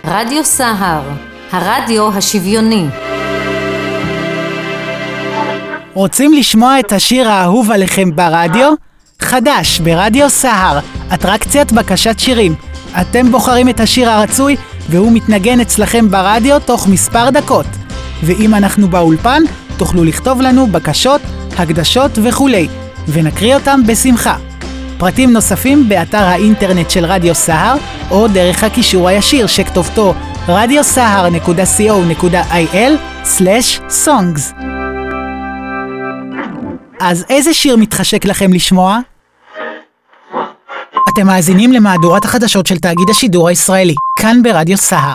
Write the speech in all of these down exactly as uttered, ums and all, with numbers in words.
רדיו סהר, הרדיו השוויוני. רוצים לשמוע את השיר האהוב עליכם ברדיו? חדש ברדיו סהר, אטרקציית בקשת שירים. אתם בוחרים את השיר הרצוי והוא מתנגן אצלכם ברדיו תוך מספר דקות. ואם אנחנו באולפן, תוכלו לכתוב לנו בקשות, הקדשות וכולי, ונקריא אותם בשמחה. פרטים נוספים באתר האינטרנט של רדיו סהר, או דרך הקישור הישיר שכתובתו רדיו סהר נקודה סי או נקודה איי אל סלש סונגס. אז איזה שיר מתחשק לכם לשמוע? אתם מאזינים למהדורת החדשות של תאגיד השידור הישראלי, כאן ברדיו סהר.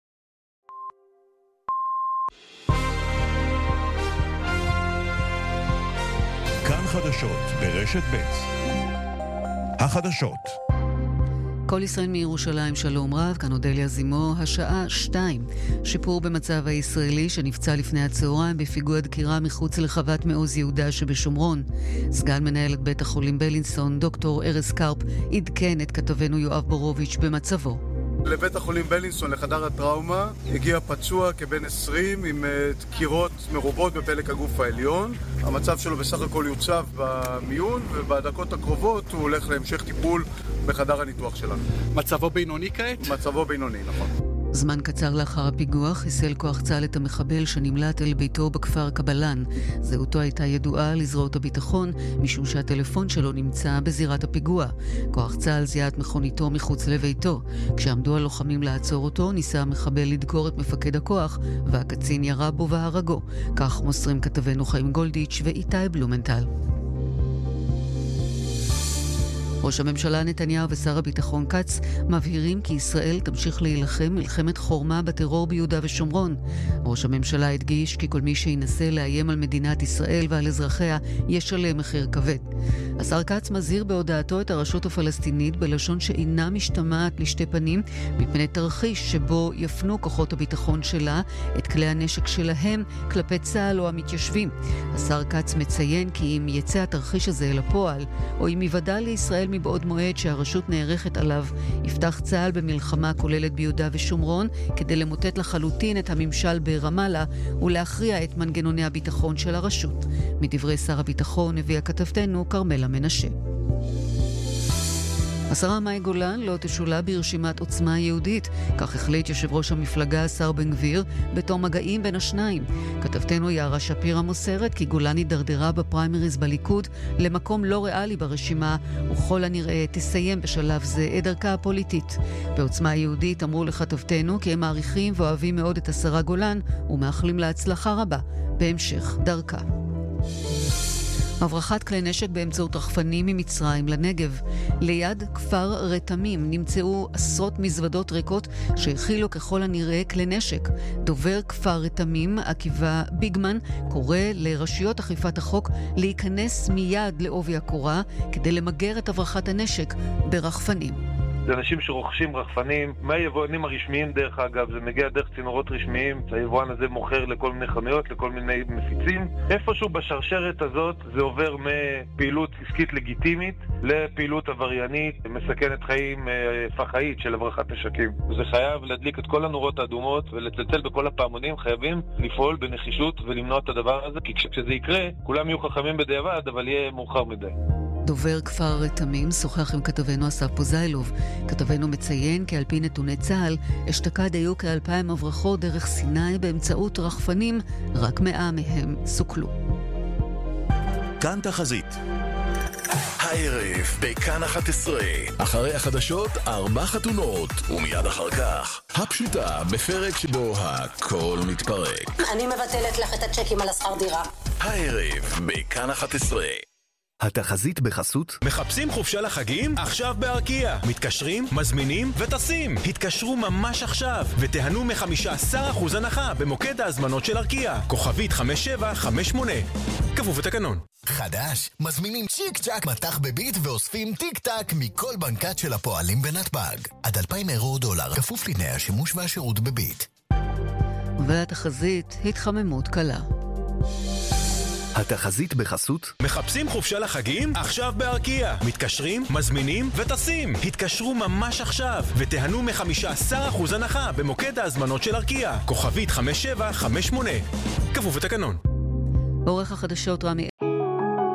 כאן חדשות ברשת ב'. החדשות. כל ישראל מירושלים, שלום רב, כאן אודליה זימו, השעה שתיים. שיפור במצב הישראלי שנפצע לפני הצהריים בפיגוע דקירה מחוץ לחוות מעוז יהודה שבשומרון. סגן מנהלת בית החולים בלינסון, דוקטור ארז קרפ, עדכן את כתבנו יואב בורוביץ' במצבו. לבית החולים בלינסון, לחדר הטראומה, הגיע פצוע כבן עשרים עם דקירות מרובות בפלג הגוף העליון. המצב שלו בסך הכל יוצב במיון, ובדקות הקרובות הוא הולך להמשך טיפול בחדר הניתוח שלנו. מצבו בינוני כעת? מצבו בינוני, נכון. זמן קצר לאחר הפיגוע חיסל כוח צה"ל את המחבל שנמלט אל ביתו בכפר קבלן. זהותו הייתה ידועה לזרועות הביטחון משום שהטלפון שלו נמצא בזירת הפיגוע. כוח צה"ל זיהה את מכוניתו מחוץ לביתו. כשעמדו הלוחמים לעצור אותו ניסה המחבל לדקור את מפקד הכוח והקצין ירה בו והרגו. כך מוסרים כתבנו חיים גולדיץ' ואיתי בלומנטל. ראש הממשלה נתניהו ושר הביטחון כץ מבהירים כי ישראל תמשיך להילחם מלחמת חורמה בטרור ביהודה ושומרון. ראש הממשלה הדגיש כי כל מי שינסה לאיים על מדינת ישראל ועל אזרחיה ישלם מחיר כבד. השר כץ מזהיר בהודעתו את הרשות הפלסטינית בלשון שאינה משתמעת לשתי פנים מפני תרחיש שבו יפנו כוחות הביטחון שלה את כלי הנשק שלהם כלפי צה"ל או המתיישבים. השר כץ מציין כי אם יצא התרחיש הזה אל הפועל או אם יוודע לישראל מבעוד מועד שהרשות נערכת עליו, יפתח צה"ל במלחמה כוללת ביהודה ושומרון כדי למוטט לחלוטין את הממשל ברמאללה ולהכריע את מנגנוני הביטחון של הרשות. מדברי שר הביטחון הביאה כתבתנו קרמלה מנשה. השרה מאי גולן לא תשולה ברשימת עוצמה יהודית, כך החליט יושב ראש המפלגה השר בן גביר בתום מגעים בין השניים. כתבתנו יערה שפירא מוסרת כי גולן הידרדרה בפריימריז בליכוד למקום לא ריאלי ברשימה, וכל הנראה תסיים בשלב זה את דרכה הפוליטית. בעוצמה יהודית אמרו לכתבתנו כי הם מעריכים ואוהבים מאוד את השרה גולן ומאחלים לה הצלחה רבה בהמשך דרכה. הברחת כלי נשק באמצעות רחפנים ממצרים לנגב. ליד כפר רתמים נמצאו עשרות מזוודות ריקות שהכילו ככל הנראה כלי נשק. דובר כפר רתמים, עקיבא ביגמן, קורא לרשויות אכיפת החוק להיכנס מיד לעובי הקורה כדי למגר את הברחת הנשק ברחפנים. זה אנשים שרוכשים רחפנים, מהיבואנים הרשמיים דרך אגב, זה מגיע דרך צינורות רשמיים, היבואן הזה מוכר לכל מיני חנויות, לכל מיני מפיצים. איפשהו בשרשרת הזאת זה עובר מפעילות עסקית לגיטימית לפעילות עבריינית, מסכנת חיים פח"עית של הברחת נשקים. זה חייב להדליק את כל הנורות האדומות ולצלצל בכל הפעמונים, חייבים לפעול בנחישות ולמנוע את הדבר הזה, כי כשזה יקרה, כולם יהיו חכמים בדיעבד, אבל יהיה מאוחר מדי. דובר כפר רתמים שוחח עם כתבנו אסף פוזיילוב. כתבנו מציין כי על פי נתוני צה"ל, אשתקד היו כאלפיים הברחות דרך סיני באמצעות רחפנים, רק מאה מהם סוכלו. כאן תחזית. הערב בכאן אחת עשרה. אחרי החדשות, ארבע חתונות, ומיד אחר כך, הפשוטה בפרק שבו הכל מתפרק. אני מבטלת לך את הצ'קים על השכר דירה. הערב בכאן אחת עשרה. התחזית בחסות. מחפשים חופשה לחגים? עכשיו בארקיע. מתקשרים, מזמינים וטסים. התקשרו ממש עכשיו ותיהנו מ-חמישה עשר אחוז הנחה במוקד ההזמנות של ארקיע. כוכבית חמש שבע חמש שמונה. כפוף לתקנון. חדש, מזמינים צ'יק צ'ק מתח בביט ואוספים טיק טק מכל בנקת של הפועלים בנתב"ג. עד אלפיים אירו דולר, כפוף לתנאי השימוש והשירות בביט. והתחזית התחממות קלה. התחזית בחסות מחפשים חופשה לחגים? עכשיו בארקיע. מתקשרים, מזמינים וטסים. התקשרו ממש עכשיו ותיהנו מ-חמישה עשר אחוז הנחה במוקד ההזמנות של ארקיע. כוכבית חמש שבע חמש שמונה. כפוף לתקנון. עורך החדשות רמי